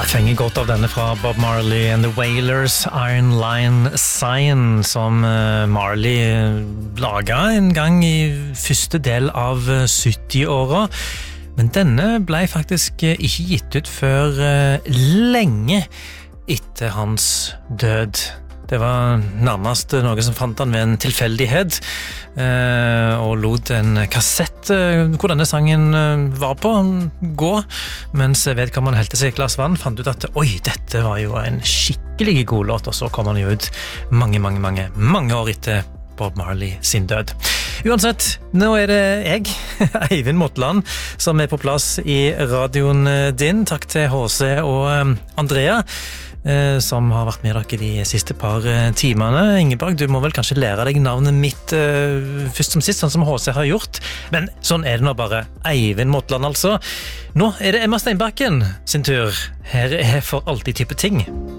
Jeg fenger godt av denne fra Bob Marley and the Wailers, Iron Line Sign, som Marley laget en gang i første del av 70-åra. Men denne ble faktisk ikke gitt ut før lenge etter hans død. Det var nærmest noe som fant han ved en tilfeldighet, og lot en kassett hvor denne sangen var på gå, mens vedkommende helte seg et glass vann, fant ut at oi, dette var jo en skikkelig god låt, og så kom han jo ut mange år etter Bob Marley sin død. Uansett, nå er det jeg, Eivind Motland, som er på plass i radioen din. Takk til HC og Andrea, som har vært med dere de siste par timene. Ingeborg, du må vel kanskje lære deg navnet mitt først som sist, sånn som HC har gjort. Men sånn er det nå bare. Eivind Motland altså. Nå er det Emma Steinbakken sin tur. Her er For alltid type ting.